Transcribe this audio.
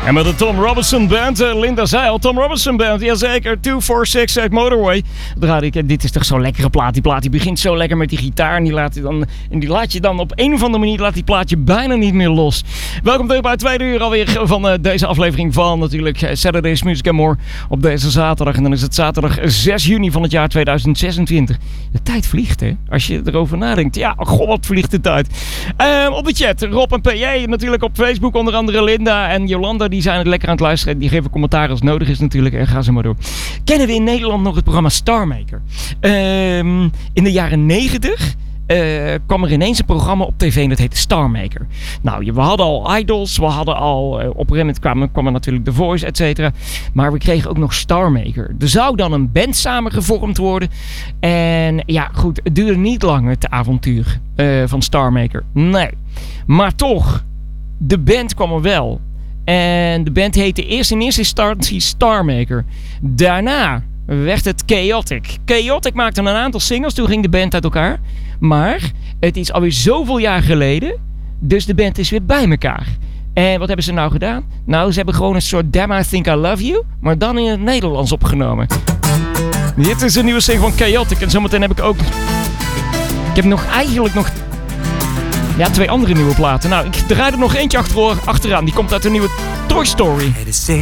En met de Tom Robinson Band, Linda zei al, Tom Robinson Band, jazeker, 246 uit Motorway. Dit is toch zo'n lekkere plaat. Die plaat die begint zo lekker met die gitaar en die laat je dan op een of andere manier, laat die plaatje bijna niet meer los. Welkom terug bij het tweede uur alweer van deze aflevering van natuurlijk Saturday's Music and More op deze zaterdag. En dan is het zaterdag 6 juni van het jaar 2026. De tijd vliegt, hè? Als je erover nadenkt. Ja, god, wat vliegt de tijd. Op de chat, Rob en PJ, natuurlijk op Facebook, onder andere Linda en Jolanda. Die zijn het lekker aan het luisteren. Die geven commentaar als nodig is natuurlijk. En gaan ze maar door. Kennen we in Nederland nog het programma Star Maker? In de jaren 90 kwam er ineens een programma op tv en dat heette Star Maker. Nou, we hadden al Idols. We hadden al... op een gegeven moment kwam er natuurlijk The Voice, et cetera. Maar we kregen ook nog Star Maker. Er zou dan een band samengevormd worden. En ja, goed. Het duurde niet lang het avontuur van Star Maker. Nee. Maar toch, de band kwam er wel. En de band heette eerst in eerste instantie Star Maker. Daarna werd het Chaotic. Chaotic maakte een aantal singles, toen ging de band uit elkaar. Maar het is alweer zoveel jaar geleden, dus de band is weer bij elkaar. En wat hebben ze nou gedaan? Nou, ze hebben gewoon een soort Damn I Think I Love You, maar dan in het Nederlands opgenomen. Dit is een nieuwe single van Chaotic en zometeen heb ik ook... Ik heb eigenlijk nog... Ja, 2 andere nieuwe platen. Nou, ik draai er nog eentje achteraan. Die komt uit de nieuwe Toy Story.